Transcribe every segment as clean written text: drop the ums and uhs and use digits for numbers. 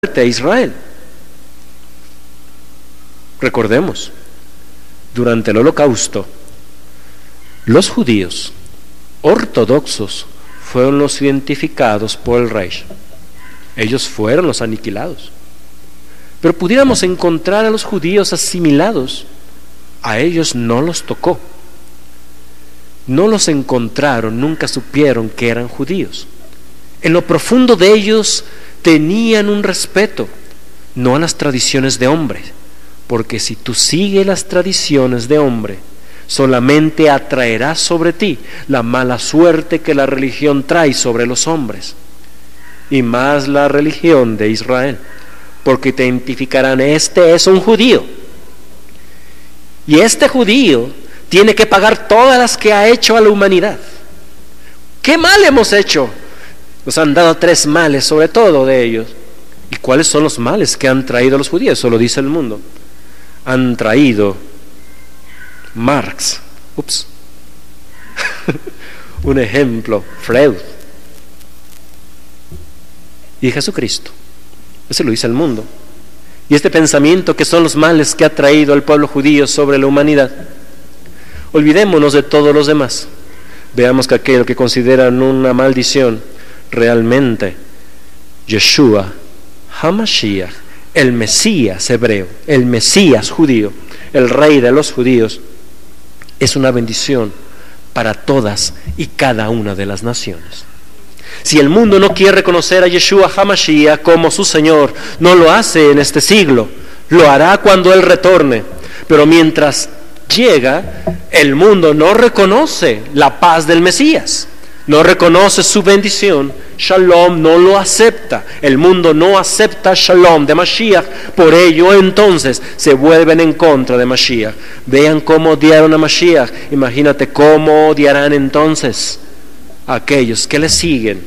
a Israel. Recordemos, durante el Holocausto, los judíos ortodoxos fueron los identificados por el Reich. Ellos fueron los aniquilados. Pero pudiéramos encontrar a los judíos asimilados. A ellos no los tocó. No los encontraron, nunca supieron que eran judíos. En lo profundo de ellos tenían un respeto, no a las tradiciones de hombre, porque si tú sigues las tradiciones de hombre, solamente atraerás sobre ti la mala suerte que la religión trae sobre los hombres, y más la religión de Israel, porque te identificarán: este es un judío, y este judío tiene que pagar todas las que ha hecho a la humanidad. ¿Qué mal hemos hecho? Nos han dado 3 males, sobre todo de ellos. ¿Y cuáles son los males que han traído los judíos? Eso lo dice el mundo. Han traído Marx, un ejemplo, Freud y Jesucristo. Eso lo dice el mundo. Y este pensamiento que son los males que ha traído el pueblo judío sobre la humanidad. Olvidémonos de todos los demás. Veamos que aquello que consideran una maldición, realmente Yeshua HaMashiach, el Mesías hebreo, el Mesías judío, el rey de los judíos, es una bendición para todas y cada una de las naciones. Si el mundo no quiere reconocer a Yeshua HaMashiach como su Señor, no lo hace en este siglo, lo hará cuando Él retorne. Pero mientras llega, el mundo no reconoce la paz del Mesías, no reconoce su bendición. Shalom no lo acepta. El mundo no acepta Shalom de Mashiach. Por ello entonces se vuelven en contra de Mashiach. Vean cómo odiaron a Mashiach. Imagínate cómo odiarán entonces a aquellos que le siguen.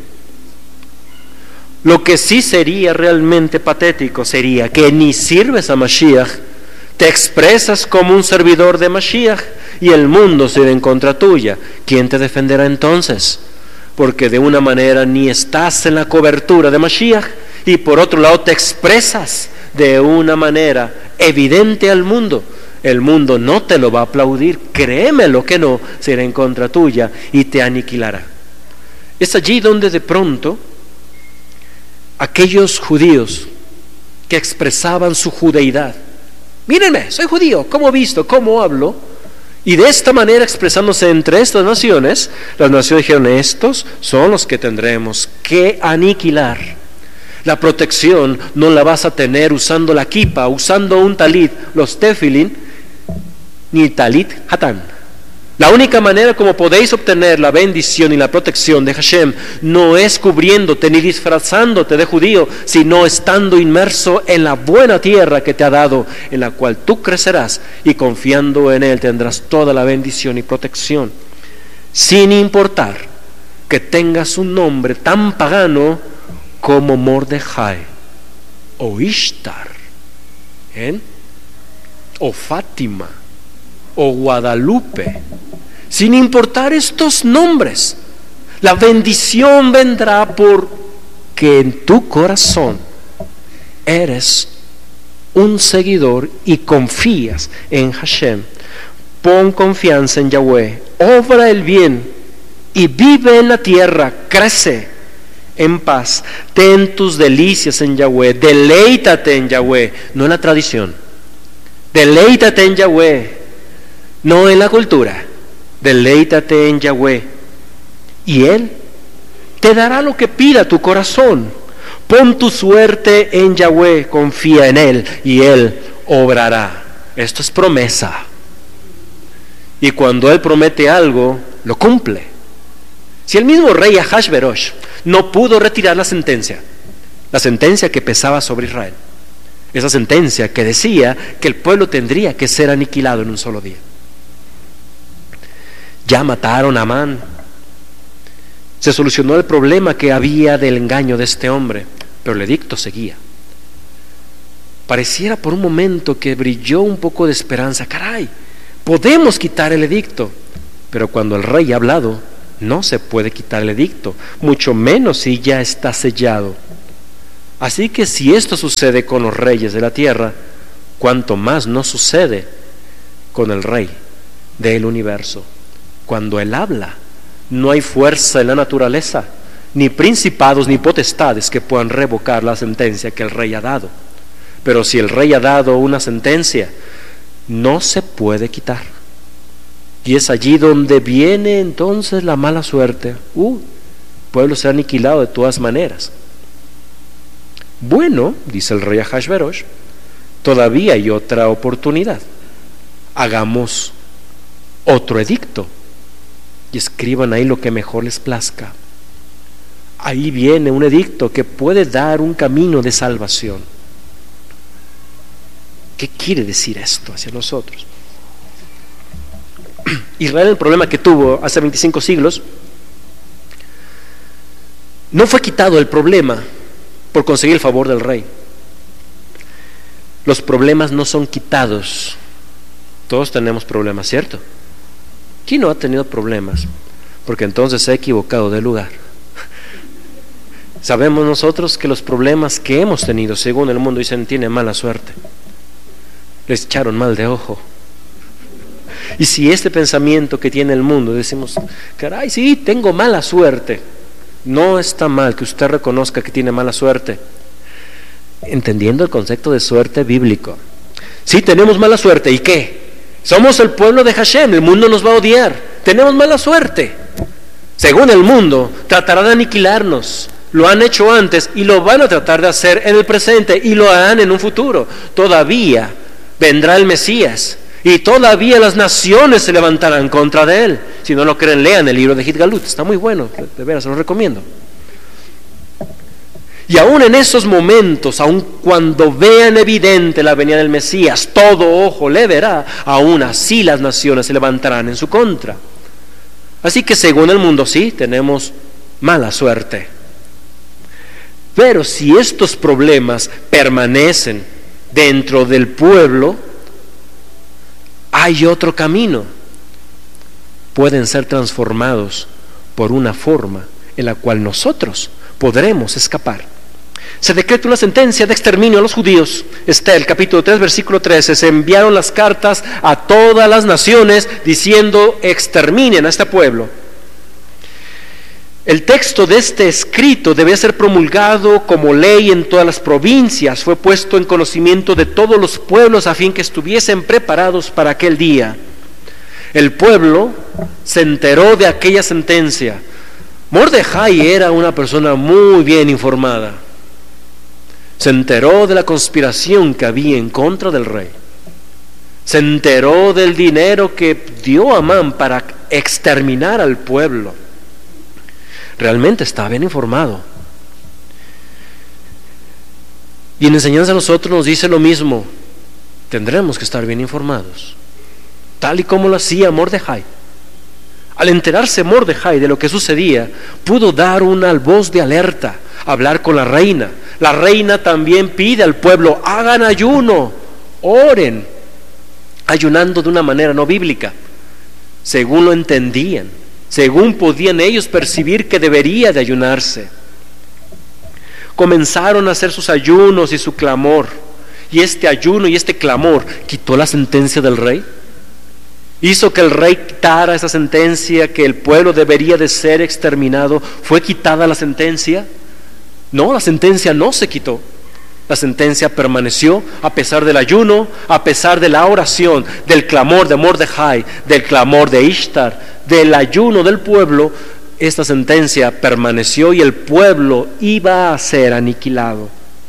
Lo que sí sería realmente patético sería que ni sirves a Mashiach, te expresas como un servidor de Mashiach y el mundo se irá en contra tuya. ¿Quién te defenderá entonces? Porque de una manera ni estás en la cobertura de Mashiach y por otro lado te expresas de una manera evidente al mundo. El mundo no te lo va a aplaudir, créemelo que no, se irá en contra tuya y te aniquilará. Es allí donde de pronto aquellos judíos que expresaban su judeidad, mírenme, soy judío, ¿cómo visto? ¿Cómo hablo? Y de esta manera, expresándose entre estas naciones, las naciones dijeron: estos son los que tendremos que aniquilar. La protección no la vas a tener usando la kipa, usando un talit, los tefilin, ni talit hatán. La única manera como podéis obtener la bendición y la protección de Hashem no es cubriéndote ni disfrazándote de judío, sino estando inmerso en la buena tierra que te ha dado, en la cual tú crecerás y confiando en Él tendrás toda la bendición y protección, sin importar que tengas un nombre tan pagano como Mordejai o Ishtar, o Fátima o Guadalupe. Sin importar estos nombres, la bendición vendrá porque en tu corazón eres un seguidor y confías en Hashem. Pon confianza en Yahweh, obra el bien y vive en la tierra, crece en paz, ten tus delicias en Yahweh, deleítate en Yahweh, no en la tradición, deleítate en Yahweh, no en la cultura. Deleítate en Yahweh y Él te dará lo que pida tu corazón. Pon tu suerte en Yahweh, confía en Él y Él obrará. Esto es promesa. Y cuando Él promete algo, lo cumple. Si el mismo rey Ahasverosh no pudo retirar la sentencia que pesaba sobre Israel, esa sentencia que decía que el pueblo tendría que ser aniquilado en un solo día. Ya mataron a Amán. Se solucionó el problema que había del engaño de este hombre, pero el edicto seguía. Pareciera por un momento que brilló un poco de esperanza. Caray, podemos quitar el edicto. Pero cuando el rey ha hablado, no se puede quitar el edicto, mucho menos si ya está sellado. Así que si esto sucede con los reyes de la tierra, cuanto más no sucede con el Rey del universo. Cuando Él habla, no hay fuerza en la naturaleza, ni principados ni potestades que puedan revocar la sentencia que el Rey ha dado. Pero si el Rey ha dado una sentencia, no se puede quitar. Y es allí donde viene entonces la mala suerte. El pueblo será aniquilado de todas maneras. Bueno, dice el rey Ahasverosh, todavía hay otra oportunidad. Hagamos otro edicto y escriban ahí lo que mejor les plazca. Ahí viene un edicto que puede dar un camino de salvación. ¿Qué quiere decir esto hacia nosotros? Israel, el problema que tuvo hace 25 siglos, no fue quitado el problema por conseguir el favor del rey. Los problemas no son quitados. Todos tenemos problemas, ¿cierto? ¿Quién no ha tenido problemas? Porque entonces se ha equivocado de lugar. Sabemos nosotros que los problemas que hemos tenido, según el mundo dicen, tienen mala suerte. Les echaron mal de ojo. Y si este pensamiento que tiene el mundo, decimos, caray, sí, tengo mala suerte. No está mal que usted reconozca que tiene mala suerte, entendiendo el concepto de suerte bíblico. Sí, tenemos mala suerte, ¿y qué? Somos el pueblo de Hashem, el mundo nos va a odiar, tenemos mala suerte. Según el mundo, tratará de aniquilarnos. Lo han hecho antes y lo van a tratar de hacer en el presente y lo harán en un futuro. Todavía vendrá el Mesías y todavía las naciones se levantarán contra de él. Si no lo creen, lean el libro de Hitgalut, está muy bueno, de veras, se lo recomiendo. Y aún en esos momentos, aun cuando vean evidente la venida del Mesías, todo ojo le verá, aún así las naciones se levantarán en su contra. Así que según el mundo, sí, tenemos mala suerte. Pero si estos problemas permanecen dentro del pueblo, hay otro camino. Pueden ser transformados por una forma en la cual nosotros podremos escapar. Se decreta una sentencia de exterminio a los judíos. Está el capítulo 3, versículo 13. Se enviaron las cartas a todas las naciones diciendo: exterminen a este pueblo. El texto de este escrito debía ser promulgado como ley en todas las provincias. Fue puesto en conocimiento de todos los pueblos a fin que estuviesen preparados para aquel día. El pueblo se enteró de aquella sentencia. Mordejai era una persona muy bien informada. Se enteró de la conspiración que había en contra del rey. Se enteró del dinero que dio Amán para exterminar al pueblo. Realmente estaba bien informado. Y en enseñanza a nosotros nos dice lo mismo. Tendremos que estar bien informados, tal y como lo hacía Mordejai. Al enterarse Mordejai de lo que sucedía, pudo dar una voz de alerta, hablar con la reina. La reina también pide al pueblo: hagan ayuno, oren, ayunando de una manera no bíblica, según lo entendían, según podían ellos percibir que debería de ayunarse. Comenzaron a hacer sus ayunos y su clamor, y este ayuno y este clamor quitó la sentencia del rey. Hizo que el rey quitara esa sentencia, que el pueblo debería de ser exterminado. ¿Fue quitada la sentencia? No, la sentencia no se quitó. La sentencia permaneció a pesar del ayuno, a pesar de la oración, del clamor de Mordejai, del clamor de Ishtar, del ayuno del pueblo. Esta sentencia permaneció y el pueblo iba a ser aniquilado.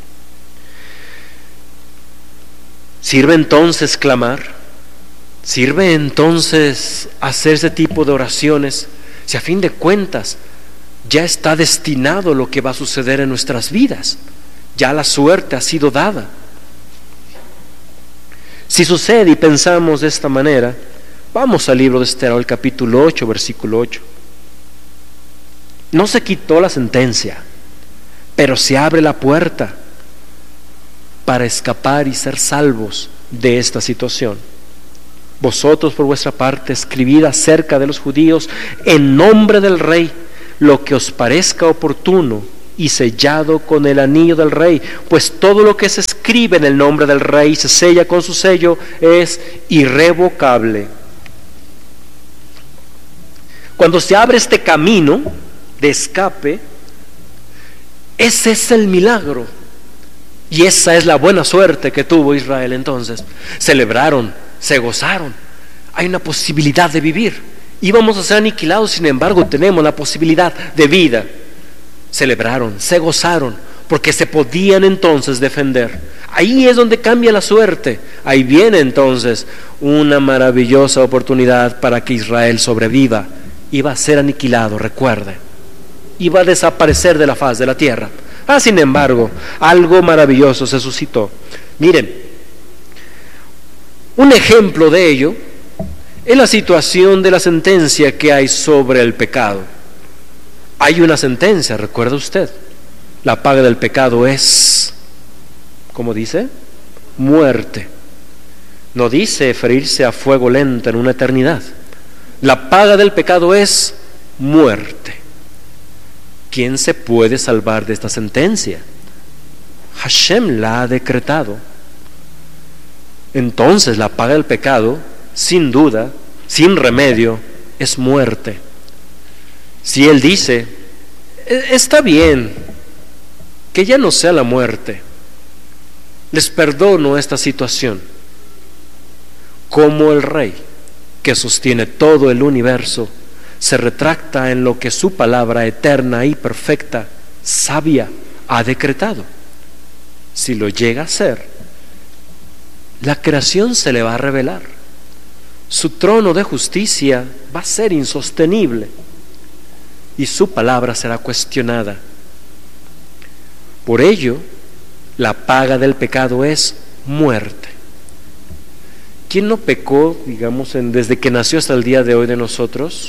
¿Sirve entonces clamar? ¿Sirve entonces hacer ese tipo de oraciones si a fin de cuentas ya está destinado lo que va a suceder en nuestras vidas? Ya la suerte ha sido dada. Si sucede y pensamos de esta manera, vamos al libro de Esther, al capítulo 8, versículo 8. No se quitó la sentencia, pero se abre la puerta para escapar y ser salvos de esta situación. Vosotros por vuestra parte escribid acerca de los judíos en nombre del rey lo que os parezca oportuno y sellado con el anillo del rey, pues todo lo que se escribe en el nombre del rey y se sella con su sello es irrevocable. Cuando se abre este camino de escape, ese es el milagro. Y esa es la buena suerte que tuvo Israel entonces. Celebraron, se gozaron. Hay una posibilidad de vivir. Íbamos a ser aniquilados, sin embargo tenemos la posibilidad de vida. Celebraron, se gozaron, porque se podían entonces defender. Ahí es donde cambia la suerte. Ahí viene entonces una maravillosa oportunidad para que Israel sobreviva. Iba a ser aniquilado, recuerde. Iba a desaparecer de la faz de la tierra. Sin embargo, algo maravilloso se suscitó. Miren, un ejemplo de ello es la situación de la sentencia que hay sobre el pecado. Hay una sentencia, ¿recuerda usted? La paga del pecado es, ¿cómo dice? Muerte. No dice ferirse a fuego lento en una eternidad. La paga del pecado es muerte. ¿Quién se puede salvar de esta sentencia? Hashem la ha decretado. Entonces la paga del pecado, sin duda, sin remedio, es muerte. Si Él dice, está bien, que ya no sea la muerte, les perdono esta situación, como el Rey que sostiene todo el universo se retracta en lo que su palabra eterna y perfecta, sabia, ha decretado. Si lo llega a hacer, la creación se le va a revelar. Su trono de justicia va a ser insostenible y su palabra será cuestionada. Por ello, la paga del pecado es muerte. ¿Quién no pecó, digamos, desde que nació hasta el día de hoy de nosotros?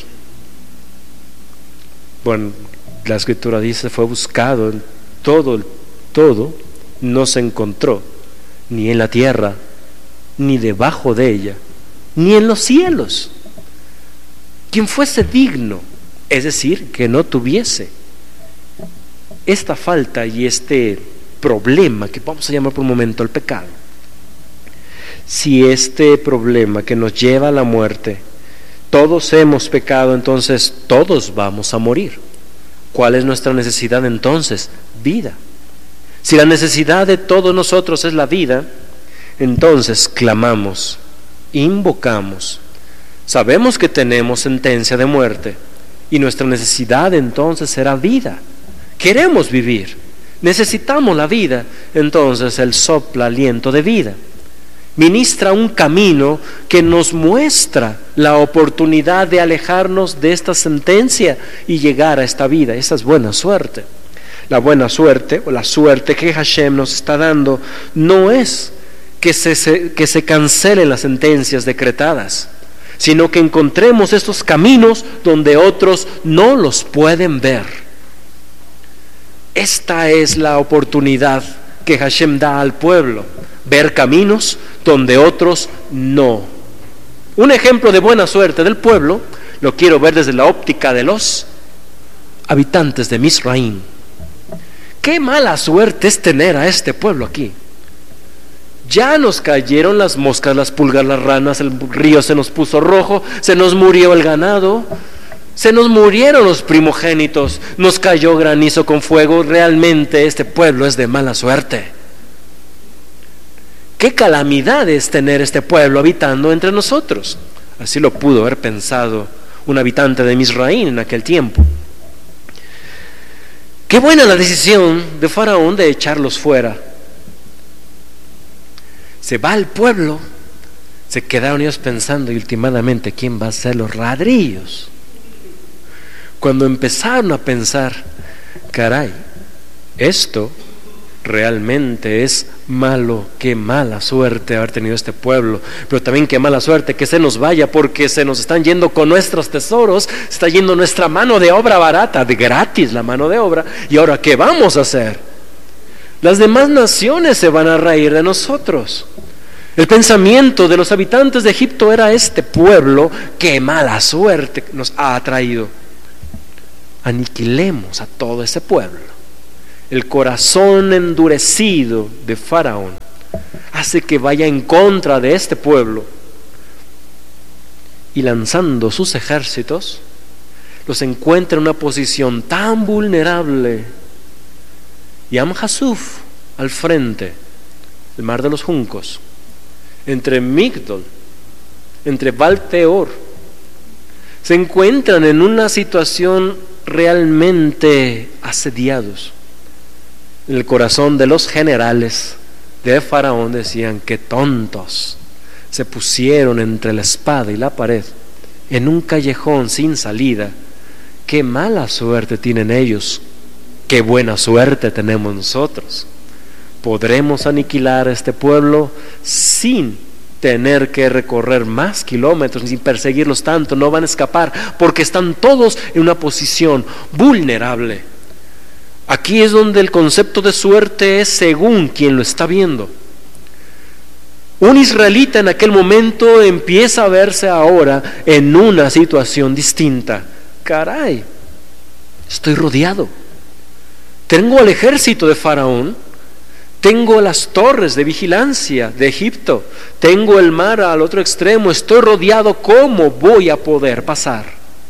Bueno, la Escritura dice, fue buscado en todo, no se encontró, ni en la tierra, ni debajo de ella, ni en los cielos. Quien fuese digno, es decir, que no tuviese esta falta y este problema, que vamos a llamar por un momento el pecado. Si este problema que nos lleva a la muerte, todos hemos pecado, entonces todos vamos a morir. ¿Cuál es nuestra necesidad entonces? Vida. Si la necesidad de todos nosotros es la vida, entonces clamamos, invocamos, sabemos que tenemos sentencia de muerte y nuestra necesidad entonces será vida. Queremos vivir, necesitamos la vida, entonces Él sopla aliento de vida. Ministra un camino que nos muestra la oportunidad de alejarnos de esta sentencia y llegar a esta vida. Esa es buena suerte. La buena suerte o la suerte que Hashem nos está dando no es que se cancelen las sentencias decretadas, sino que encontremos estos caminos donde otros no los pueden ver. Esta es la oportunidad que Hashem da al pueblo, ver caminos donde otros no. Un ejemplo de buena suerte del pueblo lo quiero ver desde la óptica de los habitantes de Misraim. Qué mala suerte es tener a este pueblo aquí. Ya nos cayeron las moscas, las pulgas, las ranas, el río se nos puso rojo, se nos murió el ganado, se nos murieron los primogénitos, nos cayó granizo con fuego. Realmente este pueblo es de mala suerte. Qué calamidad es tener este pueblo habitando entre nosotros. Así lo pudo haber pensado un habitante de Misraim en aquel tiempo. Qué buena la decisión de Faraón de echarlos fuera. Se va el pueblo, se quedaron ellos pensando, y últimamente, ¿quién va a hacer los ladrillos? Cuando empezaron a pensar, caray, esto realmente es malo, qué mala suerte haber tenido este pueblo, pero también qué mala suerte que se nos vaya, porque se nos están yendo con nuestros tesoros, se está yendo nuestra mano de obra barata, de gratis la mano de obra, y ahora ¿qué vamos a hacer? Las demás naciones se van a reír de nosotros. El pensamiento de los habitantes de Egipto era este pueblo, qué mala suerte nos ha traído. Aniquilemos a todo ese pueblo. el corazón endurecido de Faraón hace que vaya en contra de este pueblo y lanzando sus ejércitos los encuentra en una posición tan vulnerable. Y Am-Hasuf al frente, el mar de los juncos, entre Migdol, entre Baal-Peor, se encuentran en una situación realmente asediados. En el corazón de los generales de Faraón decían: qué tontos, se pusieron entre la espada y la pared, en un callejón sin salida. Qué mala suerte tienen ellos, qué buena suerte tenemos nosotros. Podremos aniquilar a este pueblo sin tener que recorrer más kilómetros, sin perseguirlos tanto, no van a escapar, porque están todos en una posición vulnerable. Aquí es donde el concepto de suerte es según quien lo está viendo. Un israelita en aquel momento empieza a verse ahora en una situación distinta. Caray, estoy rodeado. Tengo al ejército de Faraón, tengo las torres de vigilancia de Egipto, tengo el mar al otro extremo, estoy rodeado. ¿Cómo voy a poder pasar?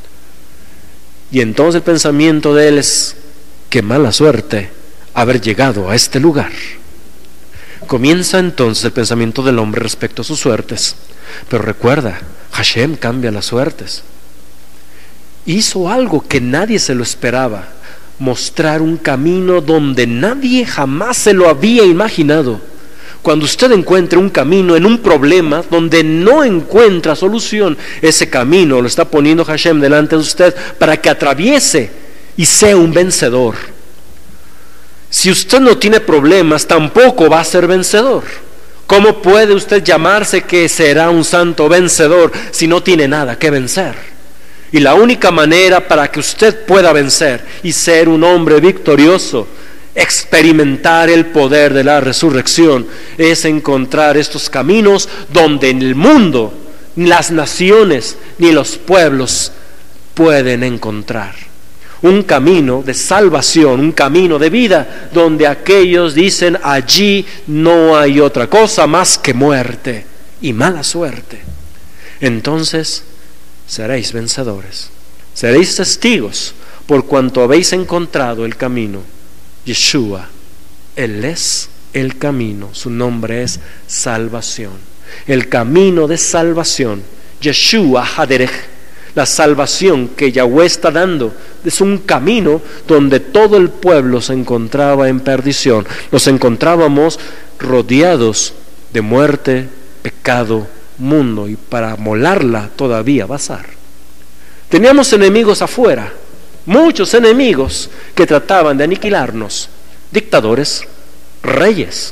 Y entonces el pensamiento de él es: qué mala suerte haber llegado a este lugar. Comienza entonces el pensamiento del hombre respecto a sus suertes. Pero recuerda, Hashem cambia las suertes. Hizo algo que nadie se lo esperaba: mostrar un camino donde nadie jamás se lo había imaginado. Cuando usted encuentre un camino en un problema donde no encuentra solución, ese camino lo está poniendo Hashem delante de usted para que atraviese y sea un vencedor. Si usted no tiene problemas, tampoco va a ser vencedor. ¿Cómo puede usted llamarse que será un santo vencedor si no tiene nada que vencer? Y la única manera para que usted pueda vencer y ser un hombre victorioso, experimentar el poder de la resurrección, es encontrar estos caminos donde en el mundo ni las naciones ni los pueblos pueden encontrar. Un camino de salvación, un camino de vida, donde aquellos dicen: allí no hay otra cosa más que muerte y mala suerte. Entonces seréis vencedores, seréis testigos por cuanto habéis encontrado el camino. Yeshua, Él es el camino, su nombre es salvación, el camino de salvación. Yeshua Haderech, la salvación que Yahweh está dando, es un camino donde todo el pueblo se encontraba en perdición. Nos encontrábamos rodeados de muerte, pecado, mundo, y para molarla todavía bazar. Teníamos enemigos afuera, muchos enemigos que trataban de aniquilarnos: dictadores, reyes.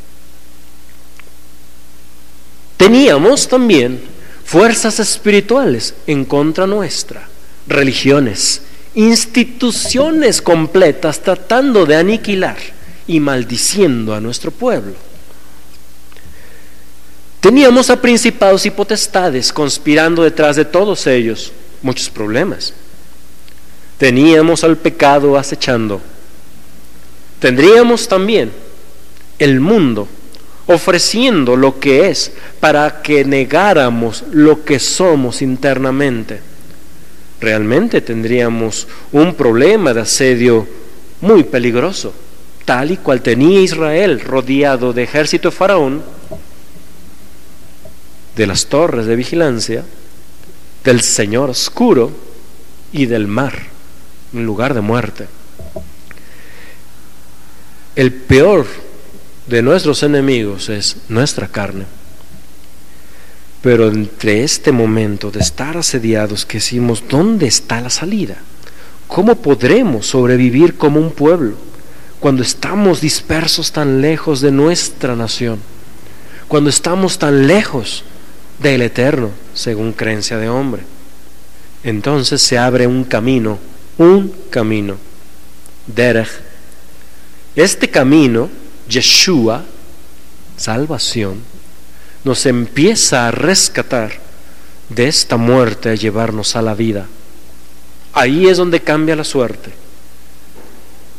Teníamos también fuerzas espirituales en contra nuestra, religiones, instituciones completas tratando de aniquilar y maldiciendo a nuestro pueblo. Teníamos a principados y potestades conspirando detrás de todos ellos, muchos problemas. Teníamos al pecado acechando. Tendríamos también el mundo ofreciendo lo que es para que negáramos lo que somos internamente. Realmente tendríamos un problema de asedio muy peligroso, tal y cual tenía Israel, rodeado de ejército de Faraón, de las torres de vigilancia, del Señor oscuro y del mar, un lugar de muerte. El peor de nuestros enemigos es nuestra carne. Pero entre este momento de estar asediados, que decimos: ¿dónde está la salida? ¿Cómo podremos sobrevivir como un pueblo cuando estamos dispersos tan lejos de nuestra nación? Cuando estamos tan lejos del Eterno, según creencia de hombre. Entonces se abre un camino, Derech. Este camino, Yeshua, salvación, nos empieza a rescatar de esta muerte, a llevarnos a la vida. Ahí es donde cambia la suerte.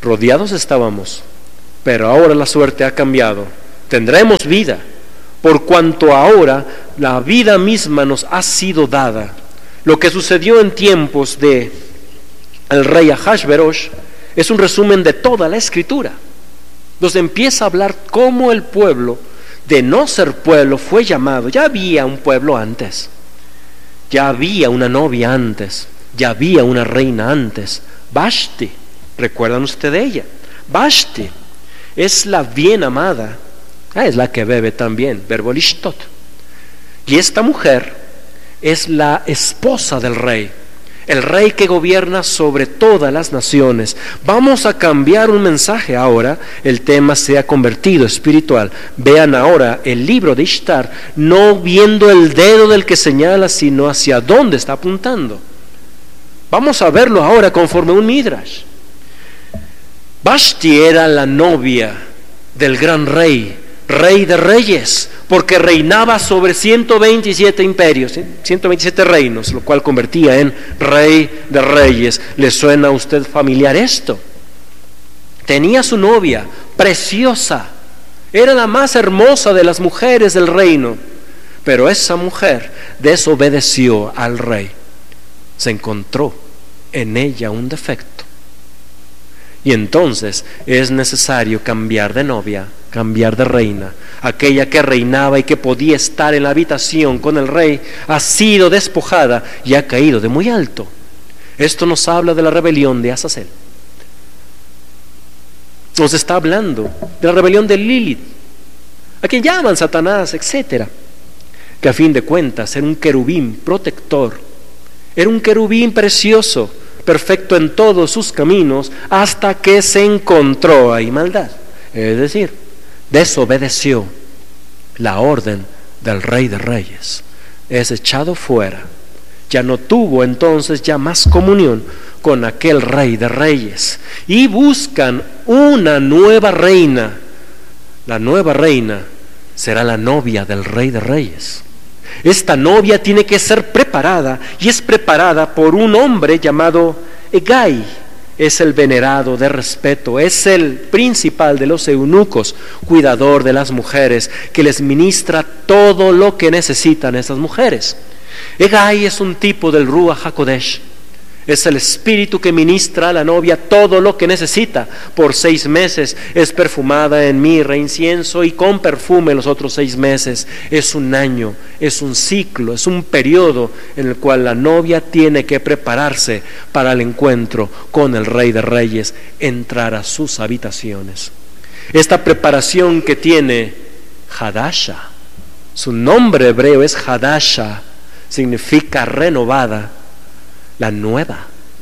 rodeados estábamos, pero ahora la suerte ha cambiado. Tendremos vida, por cuanto ahora la vida misma nos ha sido dada. Lo que sucedió en tiempos de el rey Ahasverosh es un resumen de toda la Escritura. Nos empieza a hablar cómo el pueblo, de no ser pueblo, fue llamado. Ya había un pueblo antes, ya había una novia antes, ya había una reina antes, Vashti. ¿Recuerdan ustedes de ella? Vashti es la bien amada, es la que bebe también, verbo lishtot. Y esta mujer es la esposa del rey, el rey que gobierna sobre todas las naciones. Vamos a cambiar un mensaje ahora, el tema se ha convertido espiritual. Vean ahora el libro de Ishtar, no viendo el dedo del que señala, sino hacia dónde está apuntando. Vamos a verlo ahora conforme un midrash. Vashti era la novia del gran rey, rey de reyes, porque reinaba sobre 127 imperios, 127 reinos, lo cual convertía en rey de reyes. ¿Le suena a usted familiar esto? Tenía su novia, preciosa, era la más hermosa de las mujeres del reino, pero esa mujer desobedeció al rey. Se encontró en ella un defecto. Y entonces es necesario cambiar de novia, cambiar de reina. Aquella que reinaba y que podía estar en la habitación con el rey ha sido despojada y ha caído de muy alto. Esto nos habla de la rebelión de Azazel. Nos está hablando de la rebelión de Lilith, a quien llaman Satanás, etcétera, que a fin de cuentas era un querubín protector, era un querubín precioso, perfecto en todos sus caminos, hasta que se encontró ahí maldad, es decir, desobedeció la orden del Rey de Reyes, es echado fuera. Ya no tuvo entonces ya más comunión con aquel Rey de Reyes, y buscan una nueva reina. La nueva reina será la novia del Rey de Reyes. Esta novia tiene que ser preparada, y es preparada por un hombre llamado Hegai. Es el venerado de respeto, es el principal de los eunucos, cuidador de las mujeres, que les ministra todo lo que necesitan esas mujeres. Hegai es un tipo del Ruach HaKodesh, es el espíritu que ministra a la novia todo lo que necesita. Por 6 meses es perfumada en mirra, incienso y con perfume los otros 6 meses. Es un año, es un ciclo, es un periodo en el cual la novia tiene que prepararse para el encuentro con el Rey de Reyes, entrar a sus habitaciones. Esta preparación que tiene Hadasha, su nombre hebreo es Hadasha, significa renovada, la nueva.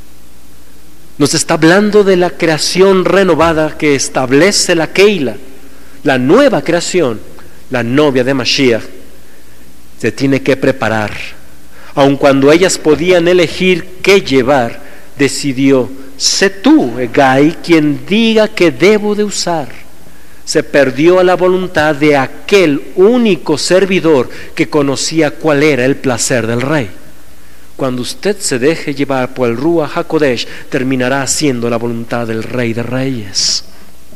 Nos está hablando de la creación renovada que establece la Keila, la nueva creación. La novia de Mashiach se tiene que preparar. Aun cuando ellas podían elegir qué llevar, decidió: sé tú, Hegai, quien diga que debo de usar. Se perdió a la voluntad de aquel único servidor que conocía cuál era el placer del rey. Cuando usted se deje llevar por el Ruach HaKodesh, terminará haciendo la voluntad del Rey de Reyes.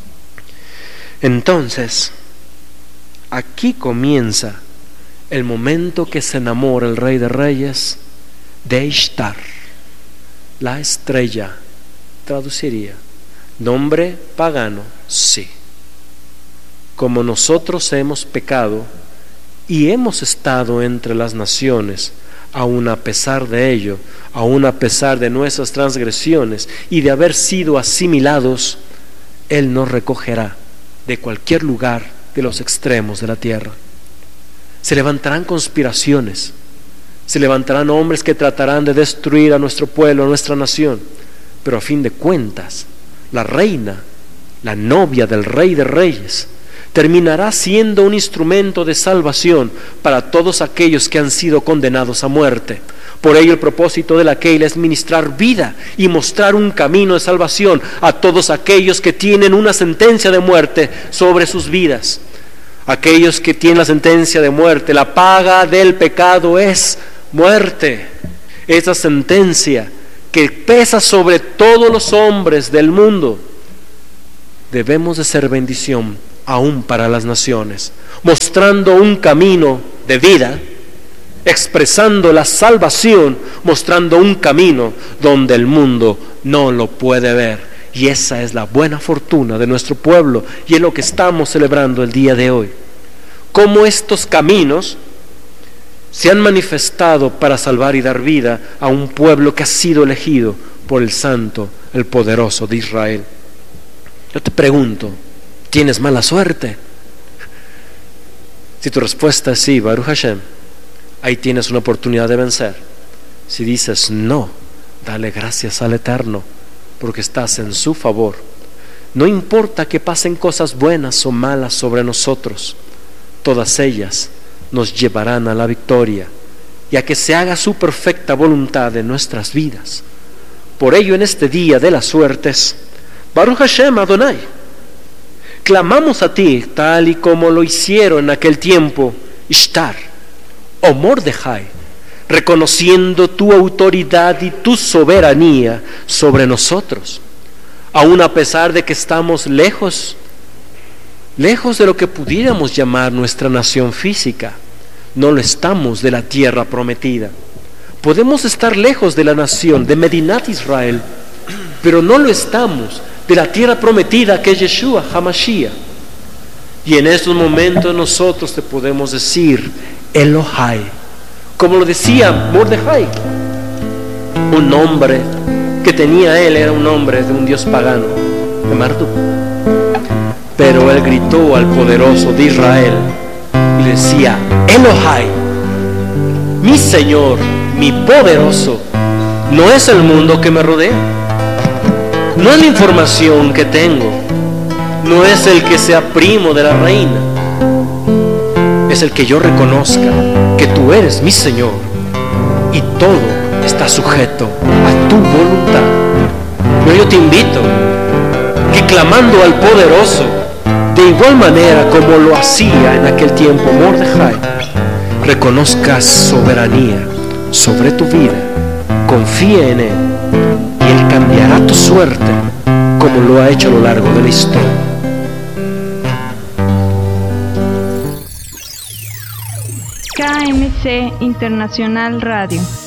Entonces, aquí comienza el momento que se enamora el Rey de Reyes de Ishtar, la estrella. Traduciría, nombre pagano, sí. Como nosotros hemos pecado y hemos estado entre las naciones, aun a pesar de ello, aun a pesar de nuestras transgresiones y de haber sido asimilados, Él nos recogerá de cualquier lugar de los extremos de la tierra. Se levantarán conspiraciones, se levantarán hombres que tratarán de destruir a nuestro pueblo, a nuestra nación, pero a fin de cuentas, la reina, la novia del Rey de Reyes, terminará siendo un instrumento de salvación para todos aquellos que han sido condenados a muerte. Por ello el propósito de la Keila es ministrar vida y mostrar un camino de salvación a todos aquellos que tienen una sentencia de muerte sobre sus vidas. Aquellos que tienen la sentencia de muerte, la paga del pecado es muerte. Esa sentencia que pesa sobre todos los hombres del mundo debemos de ser bendición aún para las naciones, mostrando un camino de vida, expresando la salvación, mostrando un camino donde el mundo no lo puede ver. Y esa es la buena fortuna de nuestro pueblo, y es lo que estamos celebrando el día de hoy. Cómo estos caminos se han manifestado para salvar y dar vida a un pueblo que ha sido elegido por el Santo, el Poderoso de Israel. Yo te pregunto, ¿tienes mala suerte? Si tu respuesta es sí, Baruch Hashem, ahí tienes una oportunidad de vencer. Si dices no, dale gracias al Eterno, porque estás en su favor. No importa que pasen cosas buenas o malas sobre nosotros, todas ellas nos llevarán a la victoria y a que se haga su perfecta voluntad en nuestras vidas. Por ello, en este día de las suertes, Baruch Hashem Adonai, clamamos a ti tal y como lo hicieron en aquel tiempo Ishtar o Mordejai, reconociendo tu autoridad y tu soberanía sobre nosotros, aun a pesar de que estamos lejos de lo que pudiéramos llamar nuestra nación física. No lo estamos de la tierra prometida. Podemos estar lejos de la nación de Medinat Israel, pero no lo estamos de la tierra prometida que es Yeshua HaMashiach. Y en estos momentos nosotros te podemos decir Elohai, como lo decía Mordejai. Un nombre que tenía él era un nombre de un dios pagano, de Marduk. Pero él gritó al poderoso de Israel y le decía: Elohai, mi Señor, mi poderoso, no es el mundo que me rodea, no es la información que tengo, no es el que sea primo de la reina, es el que yo reconozca que tú eres mi Señor y todo está sujeto a tu voluntad. Pero yo te invito que clamando al poderoso, de igual manera como lo hacía en aquel tiempo Mordejai, reconozcas soberanía sobre tu vida, confía en él y él cambiará tu suerte como lo ha hecho a lo largo de la historia. KMC Internacional Radio.